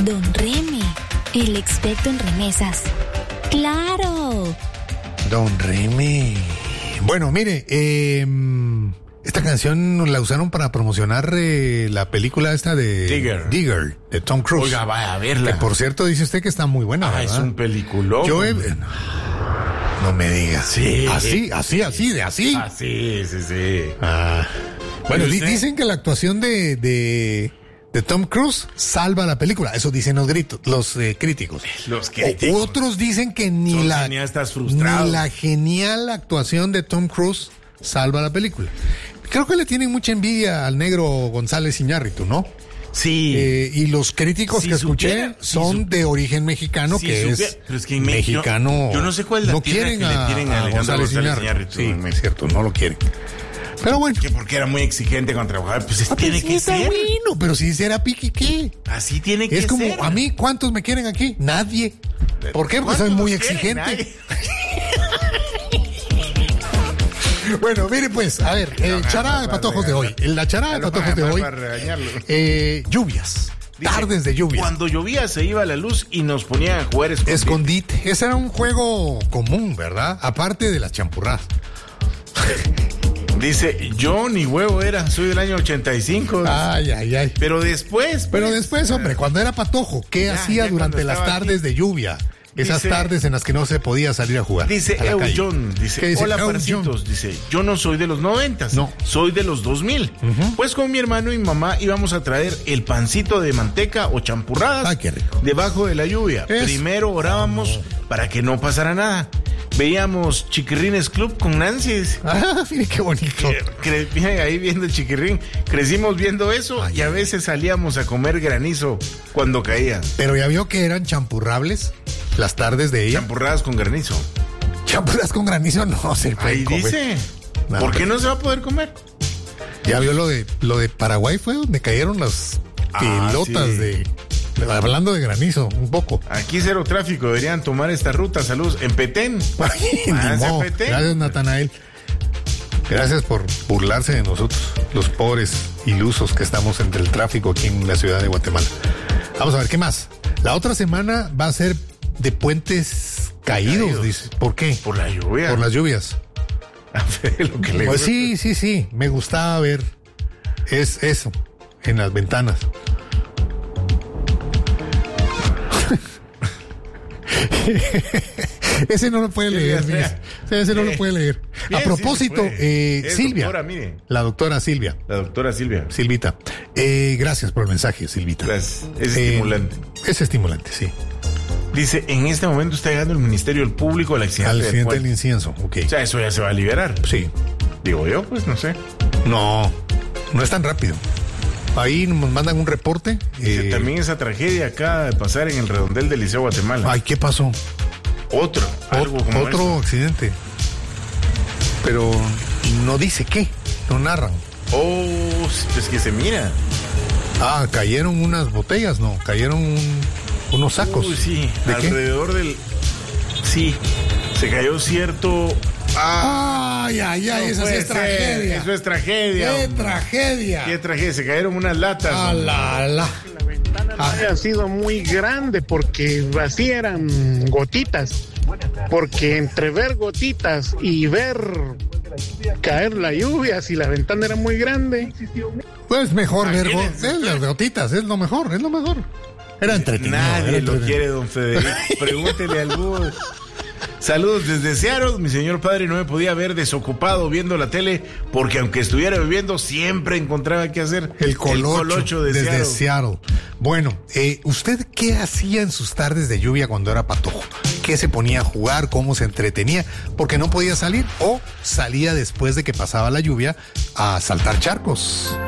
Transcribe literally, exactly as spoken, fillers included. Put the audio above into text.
Don Remy, el experto en remesas. ¡Claro! Don Remy. Bueno, mire, eh, esta canción la usaron para promocionar eh, la película esta de Digger. Digger, de Tom Cruise. Oiga, vaya a verla. Que por cierto dice usted que está muy buena, Ah, ¿verdad? es un peliculón. Yo he... No me digas. Sí. Así, así, así, de así. Ah, sí, sí, sí. Ah. Bueno, di- usted? dicen que la actuación de, de, de Tom Cruise salva la película. Eso dicen los gritos, los eh, críticos. Los O- críticos. otros dicen que ni Son la, cineastas frustrados. ni la genial actuación de Tom Cruise salva la película. Creo que le tienen mucha envidia al negro González Iñárritu, ¿no? Sí. Eh, y los críticos Si que escuché supiera, si son sup- de origen mexicano, Si que supiera- es, pero es que en México- mexicano. yo no sé cuál es la no tierra quieren que le a, tienen a a Alejandro González González Iñárritu. Iñárritu en Sí, México. es cierto, no lo quieren. Pero bueno. Que porque era muy exigente con trabajar, pues es- Ah, pero tiene sí que está ser. bueno, pero si será piqui, ¿qué? Así tiene que Es como, ser. a mí, ¿cuántos me quieren aquí? Nadie. ¿Por qué? Porque soy ¿Cuántos muy nos quieren? exigente. Bueno, mire pues, a ver, eh, no, charada no, de no, patojos no, de no, hoy. La charada de Ya lo patojos de van a- hoy. para regañarlo. Eh, lluvias. Dice, Tardes de lluvia. Cuando llovía se iba la luz y nos ponían a jugar escondite. Escondite. Ese era un juego común, ¿verdad? Aparte de las champurradas. Dice, yo ni huevo era, soy del año ochenta y cinco. Ay, ay, ay. Pero después. Pero pues, después, hombre, cuando era patojo, ¿qué Ya, hacía ya durante cuando las estaba tardes aquí. de lluvia? Esas Dice- tardes en las que no se podía salir a jugar. Dice a la Eu calle. John, dice, ¿Qué dice hola Eu parcitos, John? dice, yo no soy de los noventas, No. soy de los dos mil. Pues con mi hermano y mamá íbamos a traer el pancito de manteca o champurradas Ay, qué rico. debajo de la lluvia. Es- Primero orábamos para que no pasara nada. Veíamos Chiquirrines Club con Nancy. dice. Ah, mire qué bonito. Cre- cre- miren ahí viendo Chiquirrín, crecimos viendo eso Ay, y a ay. veces salíamos a comer granizo cuando caía. Pero ya vio que eran champurrables las tardes de ella. Champurradas con granizo. Champurradas con granizo no se pueden Ahí comer. dice. No, ¿Por qué pero- no se va a poder comer? Ya vio lo de lo de Paraguay, fue donde cayeron las Ah, pelotas sí. de, de- hablando de granizo, un poco. Aquí cero tráfico, deberían tomar esta ruta. Saludos. En Petén. Ay, ni Váyanse a modo. Petén. Gracias, Natanael. Gracias por burlarse de nosotros, los pobres ilusos que estamos entre el tráfico aquí en la ciudad de Guatemala. Vamos a ver, ¿qué más? La otra semana va a ser de puentes caídos, Caídos. dice. ¿Por qué? Por la lluvia. Por las lluvias. A ver, lo que le Pues gusta. sí, sí, sí. Me gustaba ver es eso en las ventanas. Ese no lo puede leer, ya mire. sea. Ese no lo Bien. puede leer. Bien, A propósito, sí se puede. eh, Es Silvia, doctora, mire. la doctora Silvia, La doctora Silvia. Silvita, eh, gracias por el mensaje, Silvita. Gracias. Es Eh, estimulante. Es estimulante, sí. Dice, en este momento está llegando el Ministerio del Público al accidente, Al del accidente del puente. incienso, ok. O sea, eso ya se va a liberar. Sí. Digo yo, pues no sé. No, no es tan rápido. Ahí nos mandan un reporte. Dice, eh, también esa tragedia acaba de pasar en el redondel del Liceo Guatemala. Ay, ¿qué pasó? Otro. Algo como Otro eso. accidente. Pero no dice qué, no narran. Oh, es que se mira. Ah, cayeron unas botellas, no, cayeron un- unos sacos. Uy, sí, ¿De qué? alrededor del... Sí, se cayó cierto... Ah, Ay, ay, ay, no esa sí puede es ser, tragedia. Eso es tragedia. ¡Qué hombre. tragedia! Qué tragedia, se cayeron unas latas. ¡A la, la! No haya sido muy grande porque así eran gotitas. Porque entre ver gotitas y ver caer la lluvia, si la ventana era muy grande, Pues mejor ver go- Imagínense eh, las gotitas, es lo mejor, es lo mejor. Era entretenido. Nadie era lo entretenido. quiere, don Federico. Pregúntele al Google. Saludos desde Seattle. Mi señor padre no me podía ver desocupado viendo la tele porque aunque estuviera bebiendo siempre encontraba qué hacer. El colocho, colocho de desde Seattle. Seattle. Bueno, eh, ¿usted qué hacía en sus tardes de lluvia cuando era patojo? ¿Qué se ponía a jugar? ¿Cómo se entretenía? Porque no podía salir o salía después de que pasaba la lluvia a saltar charcos.